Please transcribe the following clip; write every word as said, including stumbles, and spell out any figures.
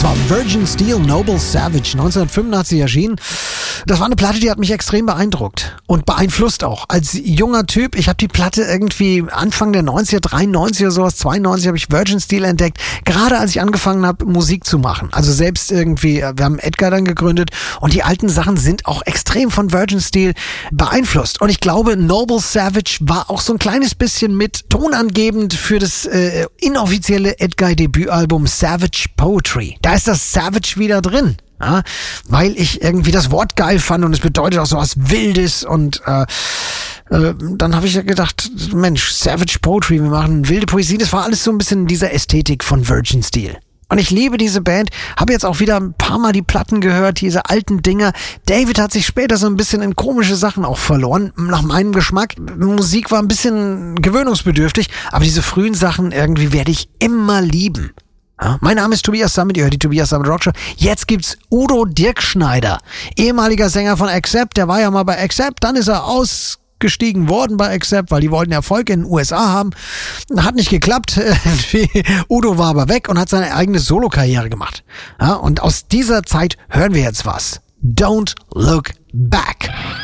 war Virgin Steel Noble Savage, neunzehnhundertfünfundachtzig erschienen. Das war eine Platte, die hat mich extrem beeindruckt und beeinflusst auch. Als junger Typ, ich habe die Platte irgendwie Anfang der neunziger, dreiundneunzig oder sowas, zweiundneunzig habe ich Virgin Steel entdeckt. Gerade als ich angefangen habe, Musik zu machen. Also selbst irgendwie, wir haben Edgar dann gegründet und die alten Sachen sind auch extrem von Virgin Steel beeinflusst. Und ich glaube, Noble Savage war auch so ein kleines bisschen mit tonangebend für das äh, inoffizielle Edguy-Debütalbum Savage Poetry. Da ist das Savage wieder drin. Ja, weil ich irgendwie das Wort geil fand und es bedeutet auch so was Wildes und äh, äh, dann habe ich ja gedacht, Mensch, Savage Poetry, wir machen wilde Poesie, das war alles so ein bisschen in dieser Ästhetik von Virgin Steel. Und ich liebe diese Band, habe jetzt auch wieder ein paar Mal die Platten gehört, diese alten Dinger. David hat sich später so ein bisschen in komische Sachen auch verloren, nach meinem Geschmack. Musik war ein bisschen gewöhnungsbedürftig, aber diese frühen Sachen irgendwie werde ich immer lieben. Ja, mein Name ist Tobias Sammet, ihr hört die Tobias Sammet Rockshow. Jetzt gibt's Udo Dirkschneider, ehemaliger Sänger von Accept, der war ja mal bei Accept, dann ist er ausgestiegen worden bei Accept, weil die wollten Erfolg in den U S A haben. Hat nicht geklappt, Udo war aber weg und hat seine eigene Solokarriere gemacht. Ja, und aus dieser Zeit hören wir jetzt was. Don't Look Back.